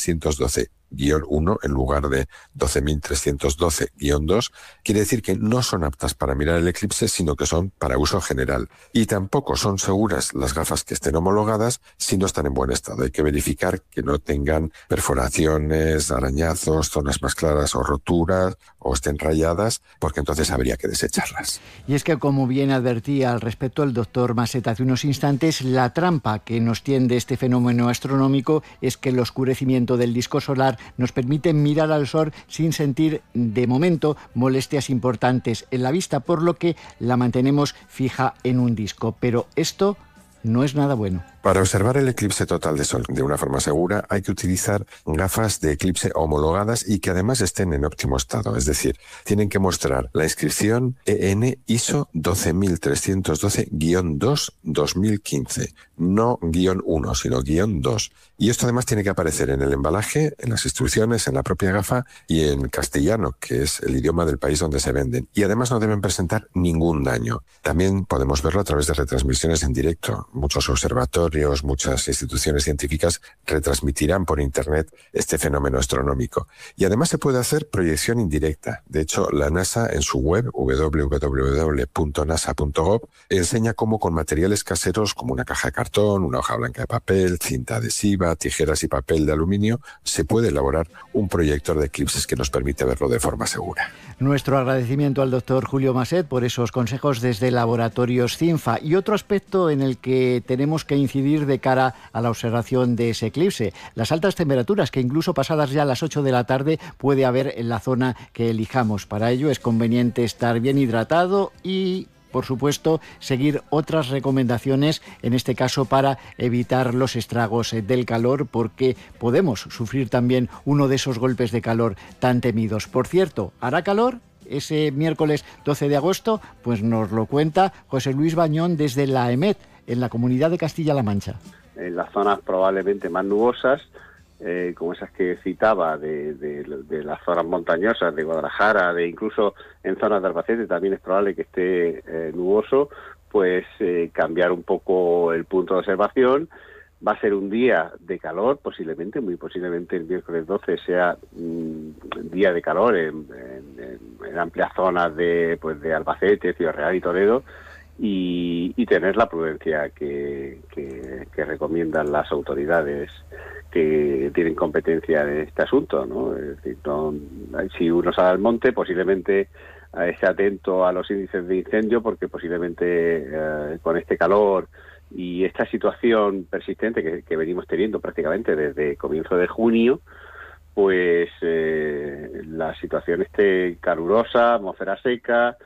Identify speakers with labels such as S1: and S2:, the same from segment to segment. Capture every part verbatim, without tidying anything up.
S1: trescientos doce guión uno en lugar de doce mil trescientos doce guión dos, quiere decir que no son aptas para mirar el eclipse, sino que son para uso general. Y tampoco son seguras las gafas que estén homologadas si no están en buen estado. Hay que verificar que no tengan perforaciones, arañazos, zonas más claras o roturas, o estén rayadas, porque entonces habría que desecharlas.
S2: Y es que, como bien advertía al respecto el doctor Maset hace unos instantes, la trampa que nos tiende este fenómeno astronómico es que el oscurecimiento del disco solar nos permite mirar al Sol sin sentir, de momento, molestias importantes en la vista, por lo que la mantenemos fija en un disco. Pero esto no es nada bueno.
S1: Para observar el eclipse total de Sol de una forma segura hay que utilizar gafas de eclipse homologadas y que además estén en óptimo estado, es decir, tienen que mostrar la inscripción E N I S O doce mil trescientos doce guión dos dos mil quince, no guión uno, sino guión dos. Y esto además tiene que aparecer en el embalaje, en las instrucciones, en la propia gafa y en castellano, que es el idioma del país donde se venden. Y además no deben presentar ningún daño. También podemos verlo a través de retransmisiones en directo. Muchos observatorios, muchas instituciones científicas retransmitirán por internet este fenómeno astronómico. Y además se puede hacer proyección indirecta. De hecho, la NASA en su web, doble u doble u doble u punto nasa punto gov, enseña cómo con materiales caseros como una caja de cartón, una hoja blanca de papel, cinta adhesiva, tijeras y papel de aluminio, se puede elaborar un proyector de eclipses que nos permite verlo de forma segura.
S2: Nuestro agradecimiento al doctor Julio Maset por esos consejos desde Laboratorios CINFA. Y otro aspecto en el que tenemos que incidir de cara a la observación de ese eclipse, las altas temperaturas que incluso pasadas ya las ocho de la tarde puede haber en la zona que elijamos. Para ello es conveniente estar bien hidratado y, por supuesto, seguir otras recomendaciones, en este caso para evitar los estragos del calor, porque podemos sufrir también uno de esos golpes de calor tan temidos. Por cierto, ¿hará calor ese miércoles doce de agosto? Pues nos lo cuenta José Luis Bañón desde la EMET, en la Comunidad de Castilla-La Mancha.
S3: En las zonas probablemente más nubosas, eh, como esas que citaba, de, de, de las zonas montañosas de Guadalajara, de incluso en zonas de Albacete también es probable que esté eh, nuboso, pues eh, cambiar un poco el punto de observación. Va a ser un día de calor, posiblemente, muy posiblemente el miércoles doce sea un mm, día de calor en, en, en amplias zonas de, pues, de Albacete, Ciudad Real y Toledo, Y, y tener la prudencia que, que, que recomiendan las autoridades que tienen competencia en este asunto, ¿no? Es decir, no, si uno sale al monte, posiblemente eh, esté atento a los índices de incendio, porque posiblemente eh, con este calor y esta situación persistente que, que venimos teniendo prácticamente desde comienzo de junio, pues eh, la situación esté calurosa, atmósfera seca,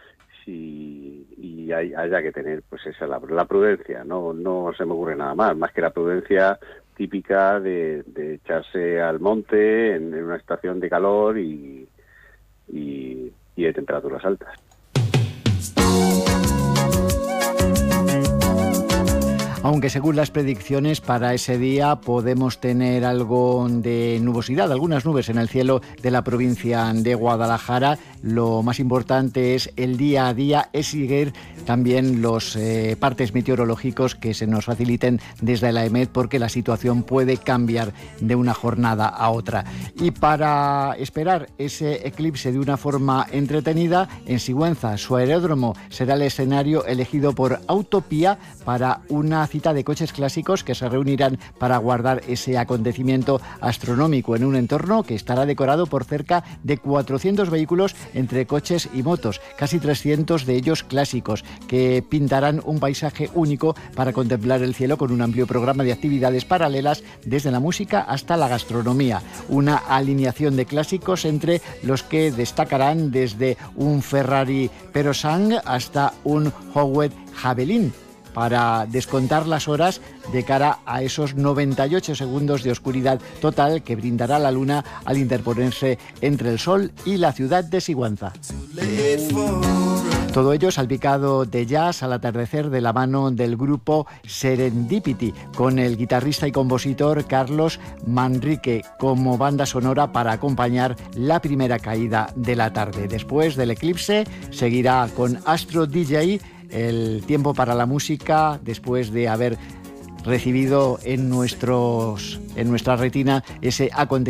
S3: y, y hay, haya que tener pues esa la, la prudencia. No no se me ocurre nada más más que la prudencia típica de, de echarse al monte en, en una estación de calor y, y, y de temperaturas altas.
S2: Aunque según las predicciones para ese día podemos tener algo de nubosidad, algunas nubes en el cielo de la provincia de Guadalajara. Lo más importante es el día a día, es seguir también los eh, partes meteorológicos que se nos faciliten desde la EMET, porque la situación puede cambiar de una jornada a otra. Y para esperar ese eclipse de una forma entretenida, en Sigüenza, su aeródromo será el escenario elegido por Autopía para una cita de coches clásicos que se reunirán para guardar ese acontecimiento astronómico en un entorno que estará decorado por cerca de cuatrocientos vehículos entre coches y motos, casi trescientos de ellos clásicos, que pintarán un paisaje único para contemplar el cielo con un amplio programa de actividades paralelas desde la música hasta la gastronomía. Una alineación de clásicos entre los que destacarán desde un Ferrari Perosang hasta un Howet Javelin, para descontar las horas de cara a esos noventa y ocho segundos de oscuridad total que brindará la luna al interponerse entre el sol y la ciudad de Sigüenza. Todo ello salpicado de jazz al atardecer de la mano del grupo Serendipity, con el guitarrista y compositor Carlos Manrique como banda sonora para acompañar la primera caída de la tarde. Después del eclipse seguirá con Astro D J el tiempo para la música, después de haber recibido en nuestros en nuestra retina ese acontecimiento